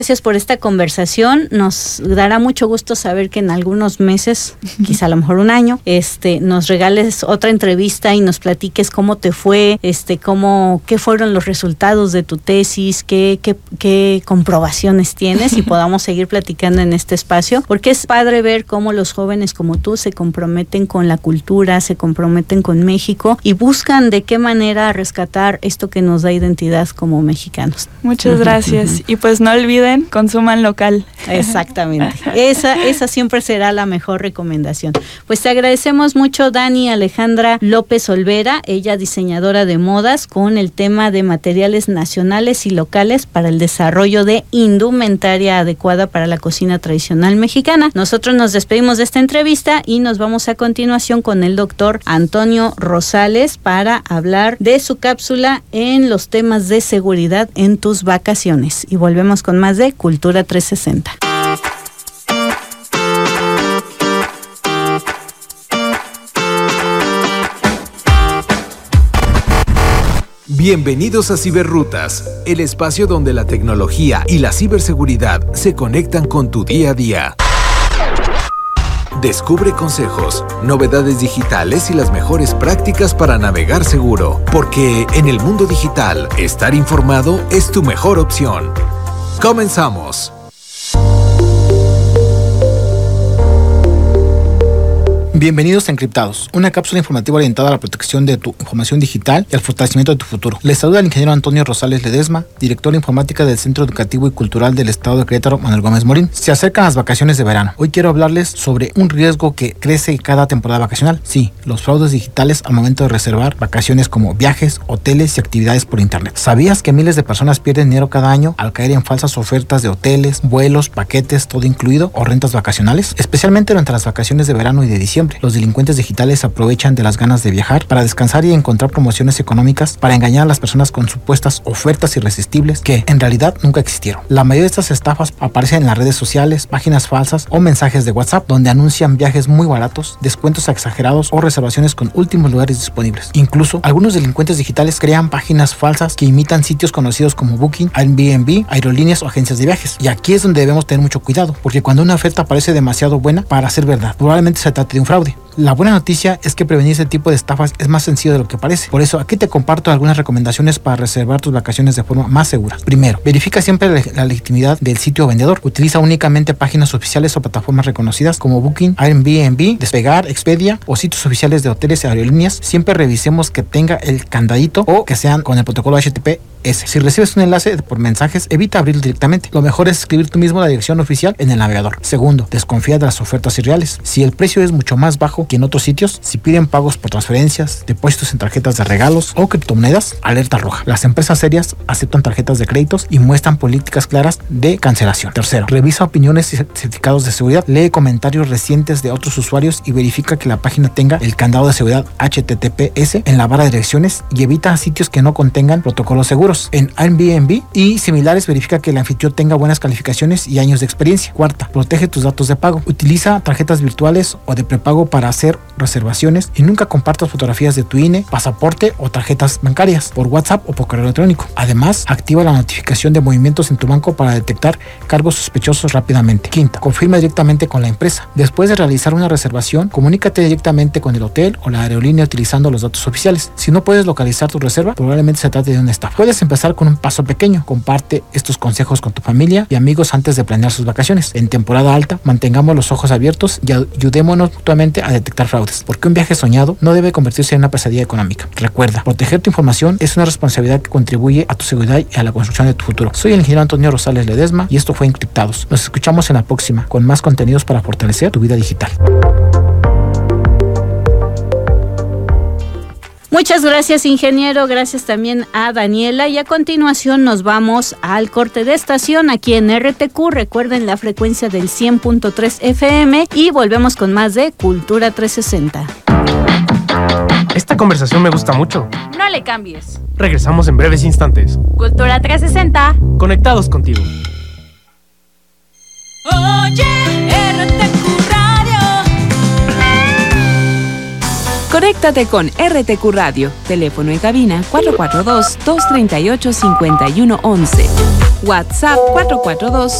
Gracias por esta conversación. Nos dará mucho gusto saber que en algunos meses, quizá a lo mejor un año, nos regales otra entrevista y nos platiques cómo te fue, qué fueron los resultados de tu tesis, qué comprobaciones tienes y podamos seguir platicando en este espacio, porque es padre ver cómo los jóvenes como tú se comprometen con la cultura, se comprometen con México y buscan de qué manera rescatar esto que nos da identidad como mexicanos. Muchas gracias. Y pues no olviden, consuman local. Exactamente. Esa siempre será la mejor recomendación. Pues te agradecemos mucho, Dani Alejandra López Olvera, ella diseñadora de modas, con el tema de materiales nacionales y locales para el desarrollo de indumentaria adecuada para la cocina tradicional mexicana. Nosotros nos despedimos de esta entrevista y nos vamos a continuación con el doctor Antonio Rosales para hablar de su cápsula en los temas de seguridad en tus vacaciones. Y volvemos con más de Cultura 360. Bienvenidos a Ciberrutas, el espacio donde la tecnología y la ciberseguridad se conectan con tu día a día. Descubre consejos, novedades digitales y las mejores prácticas para navegar seguro, porque en el mundo digital, estar informado es tu mejor opción. ¡Comenzamos! Bienvenidos a Encriptados, una cápsula informativa orientada a la protección de tu información digital y al fortalecimiento de tu futuro. Les saluda el ingeniero Antonio Rosales Ledesma, director de informática del Centro Educativo y Cultural del Estado de Querétaro, Manuel Gómez Morín. Se acercan las vacaciones de verano. Hoy quiero hablarles sobre un riesgo que crece cada temporada vacacional. Sí, los fraudes digitales al momento de reservar vacaciones como viajes, hoteles y actividades por internet. ¿Sabías que miles de personas pierden dinero cada año al caer en falsas ofertas de hoteles, vuelos, paquetes, todo incluido o rentas vacacionales? Especialmente durante las vacaciones de verano y de diciembre. Los delincuentes digitales aprovechan de las ganas de viajar para descansar y encontrar promociones económicas para engañar a las personas con supuestas ofertas irresistibles que en realidad nunca existieron. La mayoría de estas estafas aparecen en las redes sociales, páginas falsas o mensajes de WhatsApp donde anuncian viajes muy baratos, descuentos exagerados o reservaciones con últimos lugares disponibles. Incluso algunos delincuentes digitales crean páginas falsas que imitan sitios conocidos como Booking, Airbnb, aerolíneas o agencias de viajes. Y aquí es donde debemos tener mucho cuidado, porque cuando una oferta parece demasiado buena para ser verdad, probablemente se trate de un fraude. La buena noticia es que prevenir este tipo de estafas es más sencillo de lo que parece. Por eso aquí te comparto algunas recomendaciones para reservar tus vacaciones de forma más segura. Primero, verifica siempre la legitimidad del sitio vendedor. Utiliza únicamente páginas oficiales o plataformas reconocidas como Booking, Airbnb, Despegar, Expedia o sitios oficiales de hoteles y aerolíneas. Siempre revisemos que tenga el candadito o que sean con el protocolo HTTPS. Si recibes un enlace por mensajes, evita abrirlo directamente. Lo mejor es escribir tú mismo la dirección oficial en el navegador. Segundo, desconfía de las ofertas irreales. Si el precio es mucho más bajo que en otros sitios, si piden pagos por transferencias, depósitos en tarjetas de regalos o criptomonedas, alerta roja. Las empresas serias aceptan tarjetas de créditos y muestran políticas claras de cancelación. Tercero, revisa opiniones y certificados de seguridad. Lee comentarios recientes de otros usuarios y verifica que la página tenga el candado de seguridad HTTPS en la barra de direcciones y evita sitios que no contengan protocolos seguros. En Airbnb y similares, verifica que el anfitrión tenga buenas calificaciones y años de experiencia. Cuarta, protege tus datos de pago. Utiliza tarjetas virtuales o de prepago para hacer reservaciones y nunca compartas fotografías de tu INE, pasaporte o tarjetas bancarias por WhatsApp o por correo electrónico. Además, activa la notificación de movimientos en tu banco para detectar cargos sospechosos rápidamente. Quinta, confirma directamente con la empresa. Después de realizar una reservación, comunícate directamente con el hotel o la aerolínea utilizando los datos oficiales. Si no puedes localizar tu reserva, probablemente se trate de una estafa. Puedes empezar con un paso pequeño. Comparte estos consejos con tu familia y amigos antes de planear sus vacaciones. En temporada alta, mantengamos los ojos abiertos y ayudémonos mutuamente a detectar fraudes, porque un viaje soñado no debe convertirse en una pesadilla económica. Recuerda, proteger tu información es una responsabilidad que contribuye a tu seguridad y a la construcción de tu futuro. Soy el ingeniero Antonio Rosales Ledesma y esto fue Encriptados. Nos escuchamos en la próxima con más contenidos para fortalecer tu vida digital. Muchas gracias, ingeniero. Gracias también a Daniela. Y a continuación nos vamos al corte de estación aquí en RTQ. Recuerden la frecuencia del 100.3 FM y volvemos con más de Cultura 360. Esta conversación me gusta mucho. No le cambies. Regresamos en breves instantes. Cultura 360. Conectados contigo. Oye, RTQ Radio. Conecta Conéctate con RTQ Radio. Teléfono en cabina 442-238-5111. WhatsApp 442